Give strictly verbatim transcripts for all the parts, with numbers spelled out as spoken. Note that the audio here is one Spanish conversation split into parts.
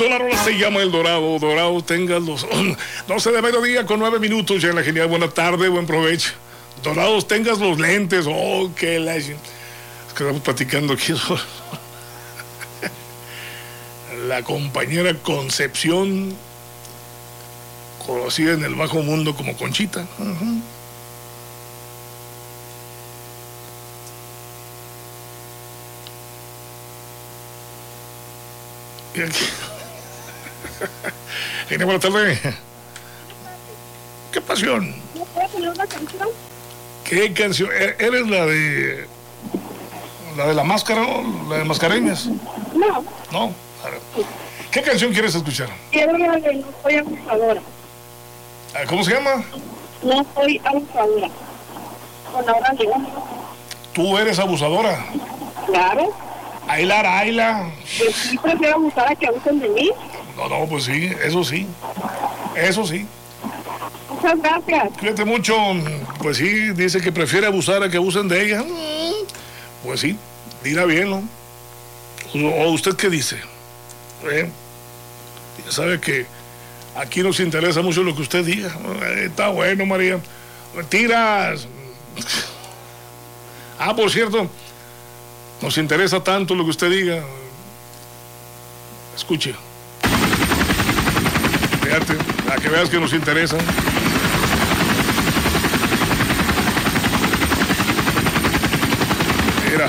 La rola se llama El Dorado. Dorado, tengas los doce de mediodía con nueve minutos. Ya en la genial, buena tarde, buen provecho. Dorados, tengas los lentes. Oh, qué la... Es que estamos platicando aquí. La compañera Concepción, conocida en el bajo mundo como Conchita. Uh-huh. Y aquí... Genia, buenas tardes. ¿Qué pasión? ¿No puedo poner una canción? ¿Qué canción? ¿Eres la de... la de la máscara o la de Mascareñas? No. No. ¿Qué canción quieres escuchar? Quiero la de No soy abusadora. ¿Cómo se llama? No soy abusadora. Con Laura León. ¿Tú eres abusadora? Claro. Ayla, Ayla. Pues sí, prefiero abusar a que abusen de mí. No, no, pues sí, eso sí. Eso sí. Muchas gracias. Cuídate mucho. Pues sí, dice que prefiere abusar a que abusen de ella. Pues sí, dirá bien, ¿no? ¿O usted qué dice? ¿Eh? Ya sabe que aquí nos interesa mucho lo que usted diga. Eh, está bueno, María. Mentiras. Ah, por cierto, nos interesa tanto lo que usted diga. Escuche. Fíjate, a que veas que nos interesa. Mira.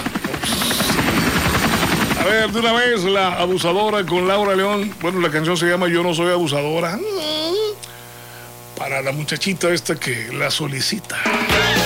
A ver, de una vez, la abusadora con Laura León. Bueno, la canción se llama Yo no soy abusadora. Para la muchachita esta que la solicita.